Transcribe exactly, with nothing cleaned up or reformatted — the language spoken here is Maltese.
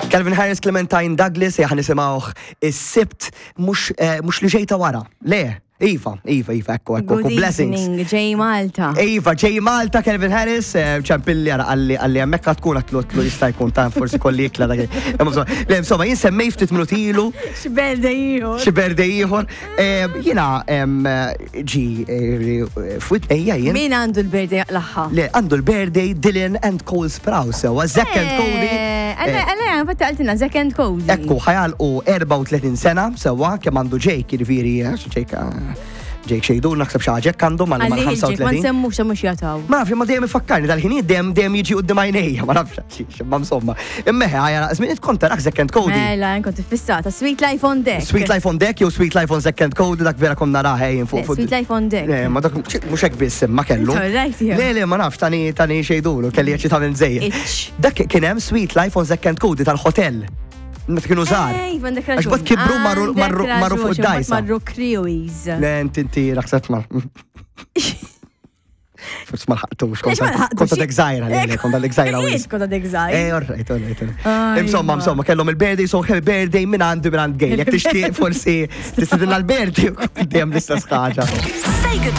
Calvin Harris, Clementine Douglas, jaħan nisimgħuh is-sibt mhux mhux li ġejta wara. Le, Iva, Iva, Iva, ekku, ekku, ekku, blessings. Good evening, J Malta. Iva, J Malta, Calvin Harris, ċampilli għalli għalli għammekka tkun għatlu għatlu jista' jkun ta' forsi kolli ikla dak. Le, insomma, jien semmej ftit minuti ilu. X'berde ieħor. X'berde ieħor. Jiena ġi f'witnejja jien. Min għandu l-birthday l-aħħa? Le, għandu l-birthday Dylan and Cole Sprouse, sewa Zack and Cody. Għalla, għalla, fatta għaltina Zack and Cody. Ekku, ħajalqu erba' u tletin sena, sewa, kemm għandu Jake, jirviri, Jake, Jake xejdu, naħseb xaġek għandu ma l-ħamsa u tletin. Ma nsemmux sa mux jataw. Ma nafx, ma dejjem ifakkarni dal-ħinijiet dejjem dejjem jiġi qudiem għajnejja, ma nafx, ma insomma. Immeħ għajja, żmien kont tarax Zack and Cody. Mela, kont fissata, Sweet Life on Deck. Sweet Life on Deck jew Sweet Life on Zack and Cody dak vera konna raħejn fuq. Sweet Life on Deck. Le, ma dak mhux hekk biss ma kellu. Le, le, ma nafx tani tani xejdulu, kelli jaċi ta' minn żejjed. Dak kien hemm Sweet Life on Zack and Cody tal-hotel. Meta kienu żgħar. Għax bad kibru marru fuq id-dajsa. Marru Crewies. Le, inti raħseb ma. Forse ma ħaqtux, konta dek zaħira, le, konta dek zaħira. Jis konta dek zaħira. Eh, orrejt, orrejt. Insomma, insomma, kellhom il-birthday, so happy birthday minn għandu minn għand gej. Jek tixtieq forsi tistidilna l-birthday, dejjem l-istess ħaġa. Say